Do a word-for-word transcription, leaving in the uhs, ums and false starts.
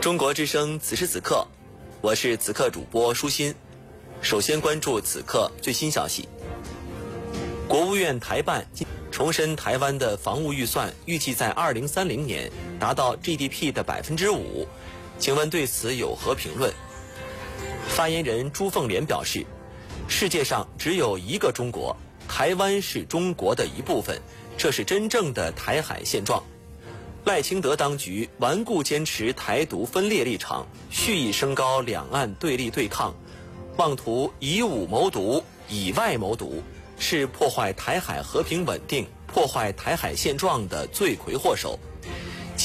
中国之声此时此刻，我是此刻主播舒心。首先关注此刻最新消息。国务院台办重申台湾的防务预算预计在二零三零年达到 G D P 的百分之五，请问对此有何评论？发言人朱凤莲表示，世界上只有一个中国，台湾是中国的一部分，这是真正的台海现状。赖清德当局顽固坚持台独分裂立场，蓄意升高两岸对立对抗，妄图以武谋独、以外谋独，是破坏台海和平稳定、破坏台海现状的罪魁祸首。